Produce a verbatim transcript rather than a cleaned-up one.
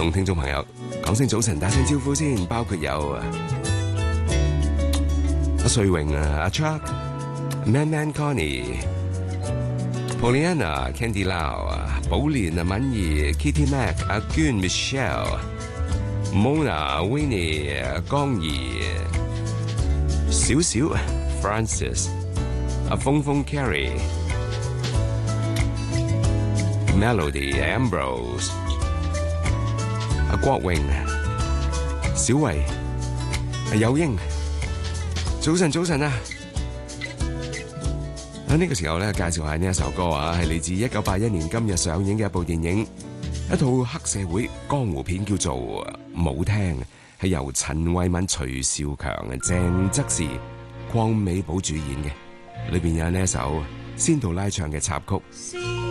同聽眾朋友講聲早晨，打聲招呼先，包括有阿瑞榮啊、阿 Chuck、Man Man Connie、Pollyanna、Candy Lau 啊、寶蓮啊、敏儀、Kitty Mac、阿娟、Michelle、Mona、Winnie、江怡、小小、Francis、阿峰峰、Carrie、Melody、Ambrose、阿國榮、小維、阿友英，早晨早晨啊！喺呢個時候咧，介紹下呢一首歌啊，係嚟自一九八一年今日上映嘅一部電影，一套黑社會江湖片，叫做《舞廳》，係由陳慧敏、徐少強、鄭則仕、鄺美寶主演嘅，裏邊有呢一首仙杜拉唱嘅插曲。